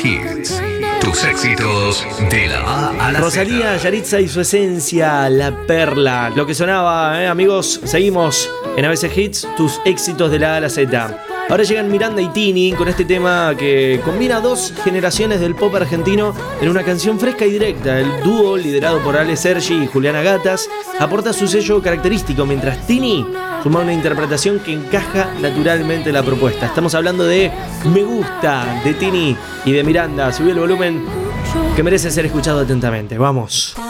Hits. Tus éxitos de la A a la Rosalía, Z. Yaritza y su esencia, La Perla. Lo que sonaba, amigos. Seguimos en ABC Hits, tus éxitos de la A a la Z. Ahora llegan Miranda y Tini con este tema que combina dos generaciones del pop argentino en una canción fresca y directa. El dúo, liderado por Ale Sergi y Juliana Gatas, aporta su sello característico, mientras Tini suma una interpretación que encaja naturalmente en la propuesta. Estamos hablando de Me Gusta, de Tini y de Miranda. Subí el volumen, que merece ser escuchado atentamente. Vamos.